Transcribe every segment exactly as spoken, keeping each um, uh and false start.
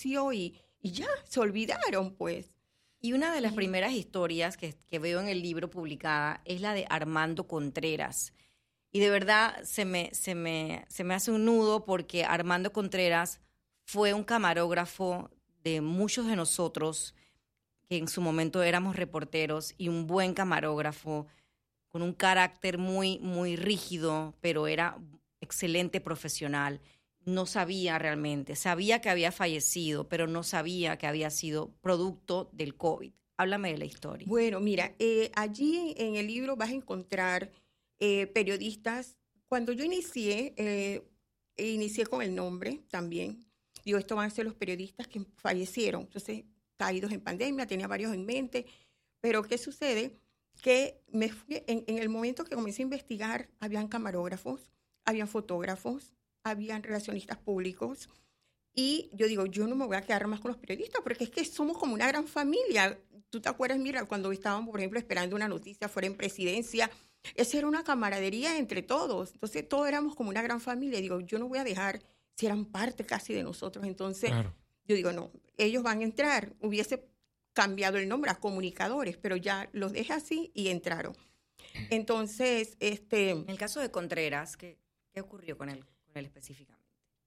falleció y, y ya, se olvidaron, pues. Y una de las primeras historias que, que veo en el libro publicada es la de Armando Contreras. Y de verdad se me, se me, se me hace un nudo porque Armando Contreras fue un camarógrafo de muchos de nosotros que en su momento éramos reporteros y un buen camarógrafo con un carácter muy, muy rígido, pero era excelente profesional. No sabía realmente, sabía que había fallecido, pero no sabía que había sido producto del COVID. Háblame de la historia. Bueno, mira, eh, allí en el libro vas a encontrar eh, periodistas. Cuando yo inicié, eh, inicié con el nombre también. Digo, estos van a ser los periodistas que fallecieron. Entonces, caídos en pandemia, tenía varios en mente. Pero, ¿qué sucede? Que me fui, en, en el momento que comencé a investigar, habían camarógrafos, habían fotógrafos, habían relacionistas públicos, y yo digo, yo no me voy a quedar más con los periodistas, porque es que somos como una gran familia. ¿Tú te acuerdas, mira, cuando estábamos, por ejemplo, esperando una noticia fuera en presidencia? Esa era una camaradería entre todos. Entonces, todos éramos como una gran familia. Y digo, yo no voy a dejar, si eran parte casi de nosotros. Entonces, claro. Yo digo, no, ellos van a entrar. Hubiese cambiado el nombre a comunicadores, pero ya los dejé así y entraron. Entonces, este... En el caso de Contreras, ¿qué, qué ocurrió con él? Él específicamente.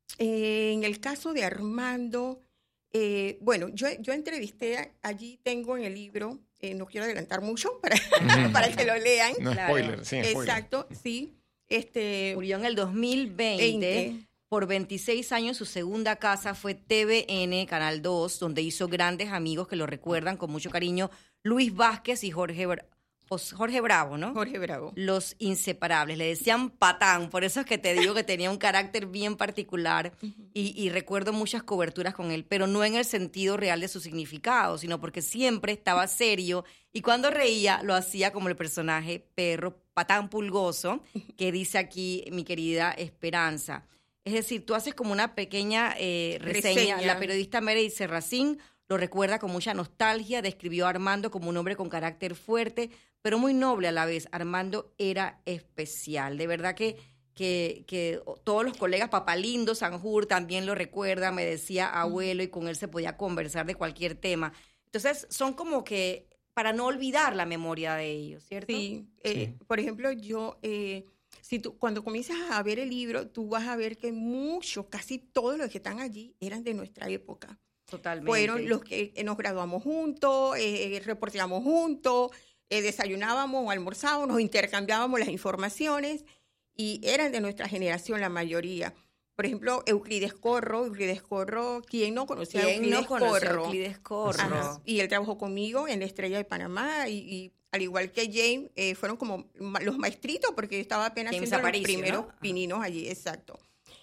Eh, en el caso de Armando, eh, bueno, yo, yo entrevisté, allí tengo en el libro, eh, no quiero adelantar mucho para, para que lo lean. No, claro. spoiler, sí, spoiler. Exacto, sí. Este, Murió en el dos mil veinte. veinte. Por veintiséis años, su segunda casa fue T V N, Canal dos, donde hizo grandes amigos que lo recuerdan con mucho cariño, Luis Vázquez y Jorge Bra- Jorge Bravo, ¿no? Jorge Bravo. Los inseparables, le decían Patán, por eso es que te digo que tenía un carácter bien particular uh-huh. y, y recuerdo muchas coberturas con él, pero no en el sentido real de su significado, sino porque siempre estaba serio y cuando reía lo hacía como el personaje perro Patán Pulgoso, que dice aquí mi querida Esperanza. Es decir, tú haces como una pequeña eh, reseña. reseña. La periodista Meredith Serracín lo recuerda con mucha nostalgia, describió a Armando como un hombre con carácter fuerte, pero muy noble a la vez. Armando era especial. De verdad que, que, que todos los colegas, Papalindo, Sanjur, también lo recuerdan, me decía abuelo, y con él se podía conversar de cualquier tema. Entonces, son como que para no olvidar la memoria de ellos, ¿cierto? Sí. Eh, sí. Por ejemplo, yo... Eh, Si tú, cuando comienzas a ver el libro, tú vas a ver que muchos, casi todos los que están allí, eran de nuestra época. Totalmente. Fueron los que nos graduamos juntos, eh, reporteamos juntos, eh, desayunábamos o almorzábamos, nos intercambiábamos las informaciones y eran de nuestra generación la mayoría. Por ejemplo, Euclides Corro, Euclides Corro, ¿quién no conocía a Euclides no conoció Corro? A Euclides Corro. Ajá. Y él trabajó conmigo en La Estrella de Panamá y, y al igual que James, eh, fueron como los maestritos porque yo estaba apenas James haciendo Aparicio, los primeros ¿no? pininos allí, exacto.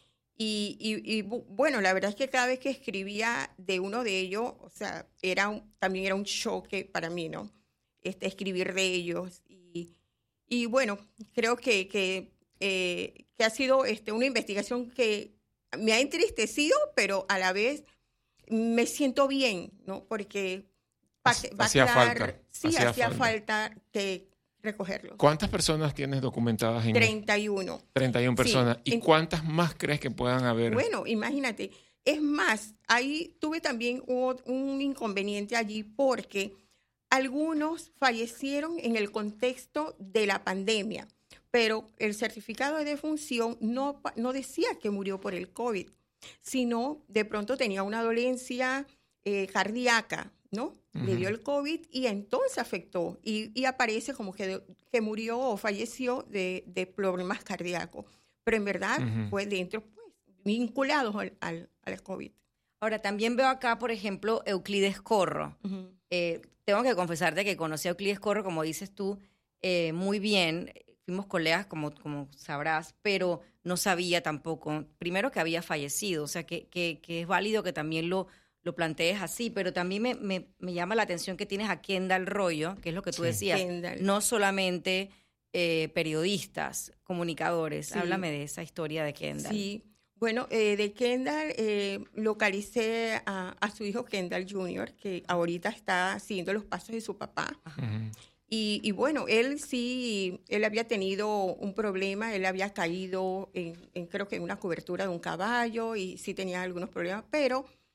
Y, y, y bueno, la verdad es que cada vez que escribía de uno de ellos, o sea, era un, también era un choque para mí, ¿no? Este, escribir de ellos. Y, y bueno, creo que, que, eh, que ha sido este, una investigación que me ha entristecido, pero a la vez me siento bien, ¿no? Porque va, va hacía a quedar, falta. Sí, hacía, hacía falta, falta que recogerlo. ¿Cuántas personas tienes documentadas en treinta y uno. treinta y una personas. Sí. ¿Y cuántas más crees que puedan haber? Bueno, imagínate. Es más, ahí tuve también un, un inconveniente allí porque algunos fallecieron en el contexto de la pandemia, pero el certificado de defunción no, no decía que murió por el COVID, sino de pronto tenía una dolencia eh, cardíaca, ¿no? Uh-huh. Le dio el COVID y entonces afectó y, y aparece como que, de, que murió o falleció de, de problemas cardíacos, pero en verdad uh-huh. fue dentro, pues, vinculados al, al, al COVID. Ahora, también veo acá, por ejemplo, Euclides Corro. Uh-huh. Eh, tengo que confesarte que conocí a Euclides Corro, como dices tú, eh, muy bien. Fuimos colegas, como, como sabrás, pero no sabía tampoco, primero que había fallecido, o sea, que, que, que es válido que también lo, lo plantees así, pero también me, me, me llama la atención que tienes a Kendall Royo, que es lo que tú sí. decías, Kendall. No solamente eh, periodistas, comunicadores. Sí. Háblame de esa historia de Kendall. Sí, bueno, eh, de Kendall eh, localicé a, a su hijo Kendall junior, que ahorita está siguiendo los pasos de su papá. Uh-huh. Y, y bueno, él sí, él había tenido un problema, él había caído en, en creo que en una cobertura de un caballo y sí tenía algunos problemas, pero